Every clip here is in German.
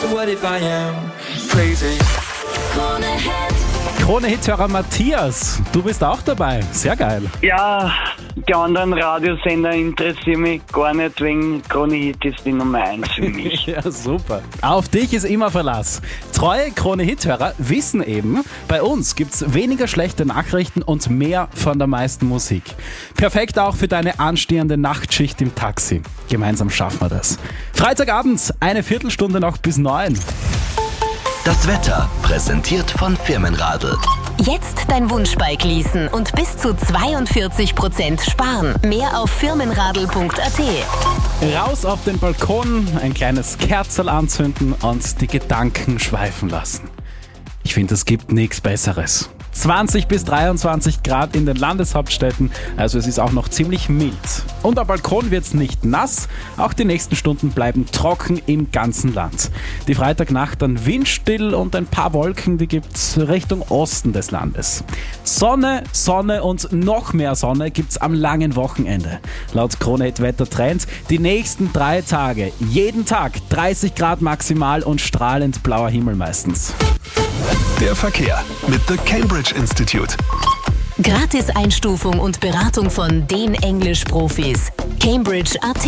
So what if I am crazy? Krone-Hit-Hörer Matthias, du bist auch dabei. Sehr geil. Ja, die anderen Radiosender interessieren mich gar nicht, wegen Krone-Hit ist die Nummer 1 für mich. Ja, super. Auf dich ist immer Verlass. Treue Krone-Hit-Hörer wissen eben, bei uns gibt's weniger schlechte Nachrichten und mehr von der meisten Musik. Perfekt auch für deine anstehende Nachtschicht im Taxi. Gemeinsam schaffen wir das. Freitagabends, eine Viertelstunde noch bis 9. Das Wetter präsentiert von Firmenradl. Jetzt dein Wunschbike leasen und bis zu 42% sparen. Mehr auf firmenradl.at. Raus auf den Balkon, ein kleines Kerzerl anzünden und die Gedanken schweifen lassen. Ich finde, es gibt nichts Besseres. 20 bis 23 Grad in den Landeshauptstädten, also es ist auch noch ziemlich mild. Und am Balkon wird's nicht nass, auch die nächsten Stunden bleiben trocken im ganzen Land. Die Freitagnacht dann windstill und ein paar Wolken, die gibt's Richtung Osten des Landes. Sonne, Sonne und noch mehr Sonne gibt's am langen Wochenende. Laut Krone-Hit Wettertrend die nächsten 3 Tage, jeden Tag 30 Grad maximal und strahlend blauer Himmel meistens. Der Verkehr mit The Cambridge Institute. Gratis-Einstufung und Beratung von den Englisch-Profis. Cambridge.at.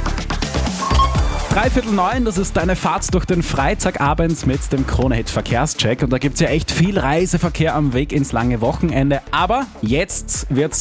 8:45, das ist deine Fahrt durch den Freitagabend mit dem Krone-Hit Verkehrscheck. Und da gibt's ja echt viel Reiseverkehr am Weg ins lange Wochenende. Aber jetzt wird's